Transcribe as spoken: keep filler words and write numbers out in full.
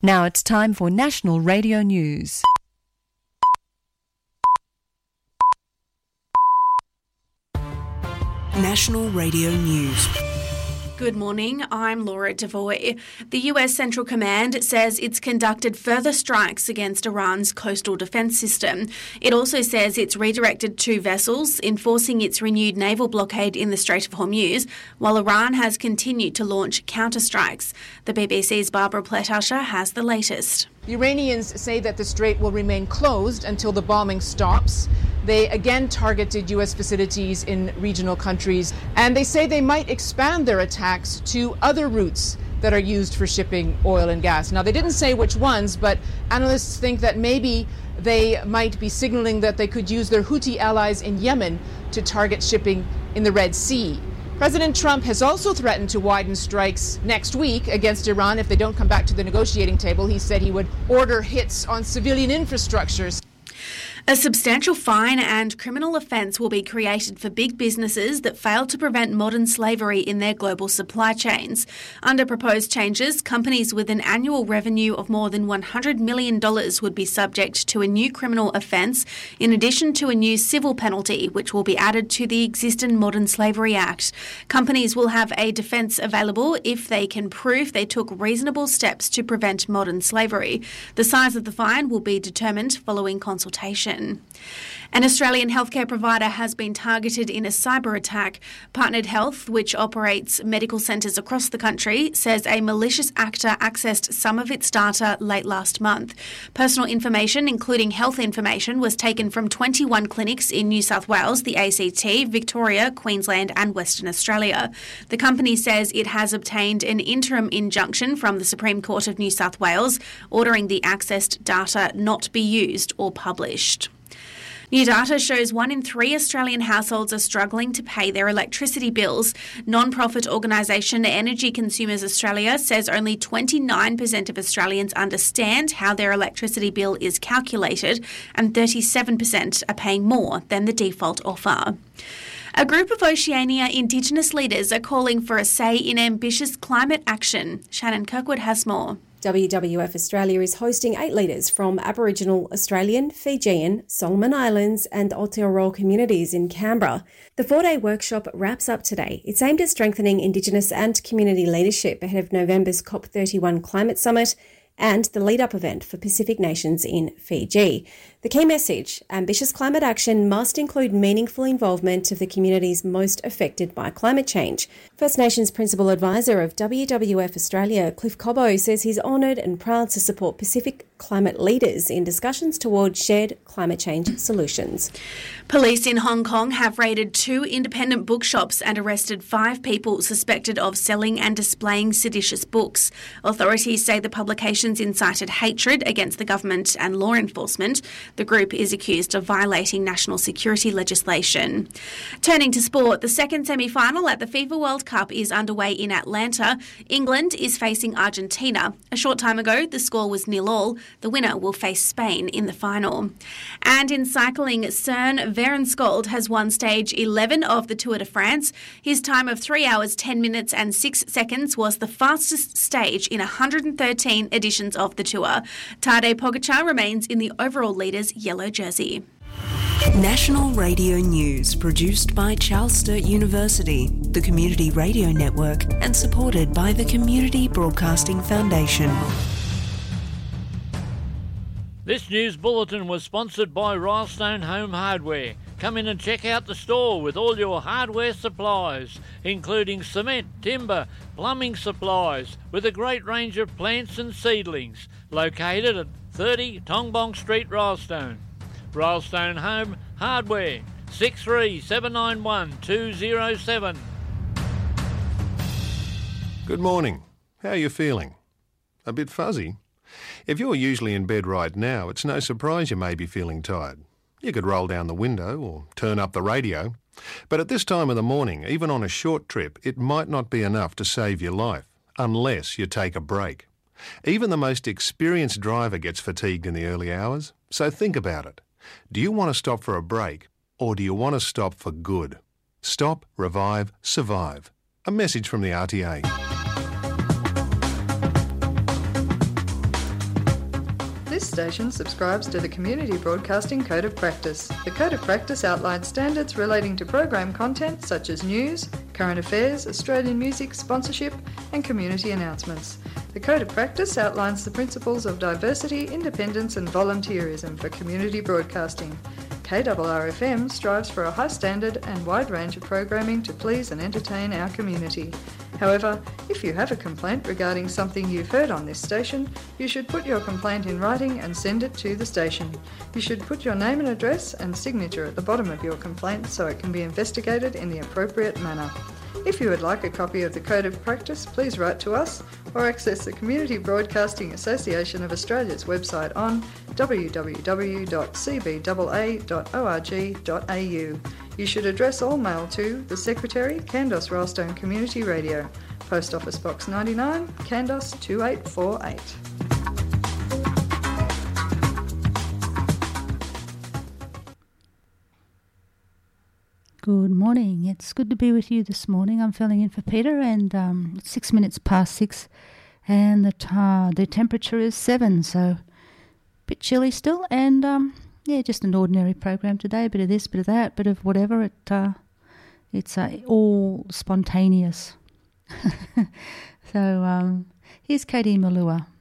Now it's time for National Radio News. National Radio News. Good morning, I'm Laura Devoy. The U S Central Command says it's conducted further strikes against Iran's coastal defence system. It also says it's redirected two vessels, enforcing its renewed naval blockade in the Strait of Hormuz, while Iran has continued to launch counterstrikes. The B B C's Barbara Pletasher has the latest. The Iranians say that the strait will remain closed until the bombing stops. They again targeted U S facilities in regional countries, and they say they might expand their attacks to other routes that are used for shipping oil and gas. Now, they didn't say which ones, but analysts think that maybe they might be signaling that they could use their Houthi allies in Yemen to target shipping in the Red Sea. President Trump has also threatened to widen strikes next week against Iran if they don't come back to the negotiating table. He said he would order hits on civilian infrastructures. A substantial fine and criminal offence will be created for big businesses that fail to prevent modern slavery in their global supply chains. Under proposed changes, companies with an annual revenue of more than one hundred million dollars would be subject to a new criminal offence, in addition to a new civil penalty, which will be added to the existing Modern Slavery Act. Companies will have a defence available if they can prove they took reasonable steps to prevent modern slavery. The size of the fine will be determined following consultation. An Australian healthcare provider has been targeted in a cyber attack. Partnered Health, which operates medical centres across the country, says a malicious actor accessed some of its data late last month. Personal information, including health information, was taken from twenty-one clinics in New South Wales, the A C T, Victoria, Queensland and Western Australia. The company says it has obtained an interim injunction from the Supreme Court of New South Wales, ordering the accessed data not be used or published. New data shows one in three Australian households are struggling to pay their electricity bills. Non-profit organisation Energy Consumers Australia says only twenty-nine percent of Australians understand how their electricity bill is calculated, and thirty-seven percent are paying more than the default offer. A group of Oceania Indigenous leaders are calling for a say in ambitious climate action. Shannon Kirkwood has more. W W F Australia is hosting eight leaders from Aboriginal, Australian, Fijian, Solomon Islands and Aotearoa communities in Canberra. The four-day workshop wraps up today. It's aimed at strengthening Indigenous and community leadership ahead of November's COP thirty-one Climate Summit and the lead-up event for Pacific nations in Fiji. The key message: ambitious climate action must include meaningful involvement of the communities most affected by climate change. First Nations Principal Advisor of W W F Australia, Cliff Cobbo, says he's honoured and proud to support Pacific climate leaders in discussions towards shared climate change solutions. Police in Hong Kong have raided two independent bookshops and arrested five people suspected of selling and displaying seditious books. Authorities say the publications incited hatred against the government and law enforcement. The group is accused of violating national security legislation. Turning to sport, the second semi-final at the FIFA World Cup is underway in Atlanta. England is facing Argentina. A short time ago, the score was nil all. The winner will face Spain in the final. And in cycling, Søren Verenskold has won stage eleven of the Tour de France. His time of three hours, ten minutes and six seconds was the fastest stage in one hundred thirteen editions of the Tour. Tadej Pogačar remains in the overall leader's yellow jersey. National Radio News, produced by Charles Sturt University, the Community Radio Network, and supported by the Community Broadcasting Foundation. This news bulletin was sponsored by Rylestone Home Hardware. Come in and check out the store with all your hardware supplies, including cement, timber, plumbing supplies, with a great range of plants and seedlings, located at thirty Tongbong Street, Rylestone. Rylestone Home Hardware, six three seven nine one two zero seven. Good morning. How are you feeling? A bit fuzzy? If you're usually in bed right now, it's no surprise you may be feeling tired. You could roll down the window or turn up the radio. But at this time of the morning, even on a short trip, it might not be enough to save your life, unless you take a break. Even the most experienced driver gets fatigued in the early hours, so think about it. Do you want to stop for a break, or do you want to stop for good? Stop, revive, survive. A message from the R T A. This station subscribes to the Community Broadcasting Code of Practice. The Code of Practice outlines standards relating to program content such as news, current affairs, Australian music, sponsorship and community announcements. The Code of Practice outlines the principles of diversity, independence and volunteerism for community broadcasting. K R R F M strives for a high standard and wide range of programming to please and entertain our community. However, if you have a complaint regarding something you've heard on this station, you should put your complaint in writing and send it to the station. You should put your name and address and signature at the bottom of your complaint so it can be investigated in the appropriate manner. If you would like a copy of the Code of Practice, please write to us or access the Community Broadcasting Association of Australia's website on w w w dot c b a a dot org dot a u. You should address all mail to the Secretary, Kandos Rylstone Community Radio, Post Office Box ninety-nine, Kandos two eight four eight. Good morning. It's good to be with you this morning. I'm filling in for Peter, and um, it's six minutes past six, and the uh, the temperature is seven, so a bit chilly still. And um, yeah, just an ordinary program today. A bit of this, bit of that, bit of whatever. It uh, it's uh, all spontaneous. so um, here's Katie Malua.